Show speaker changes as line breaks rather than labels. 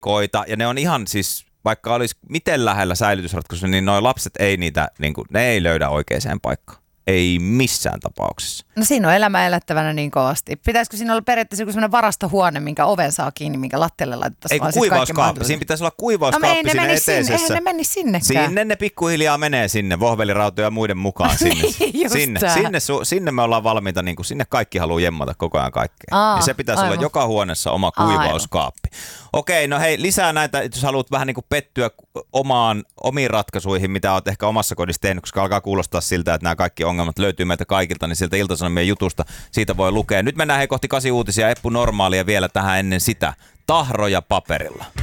paikoita ja ne on ihan siis, vaikka olisi miten lähellä säilytysratkaisu, niin noi lapset ei niitä, niin kuin, ne ei löydä oikeaan paikkaan. Ei missään tapauksessa.
No siinä on elämä elättävänä niin kovasti. Pitäisikö siinä olla periaatteessa joku sellainen varastohuone, minkä oven saa kiinni, minkä lattialle laitettaisiin?
Ei kuivauskaappi. Siinä pitäisi olla kuivauskaappi siinä eteisessä.
Eihän ne menisi sinnekään.
Sinne ne pikkuhiljaa menee sinne, vohvelirautoja ja muiden mukaan sinne. Sinne me ollaan valmiita, niin kuin sinne kaikki haluaa jemmata koko ajan kaikkea. Ja se pitäisi olla joka huoneessa oma kuivauskaappi. Okei, no hei, lisää näitä, jos haluat vähän niin kuin pettyä omiin ratkaisuihin, mitä olet ehkä omassa kodissa tehnyt, koska alkaa kuulostaa siltä, että nämä kaikki ongelmat löytyy meiltä kaikilta, niin sieltä Ilta-Sanomien jutusta siitä voi lukea. Nyt mennään kohti 8 uutisia, Eppu Normaalia vielä tähän ennen sitä. Tahroja paperilla.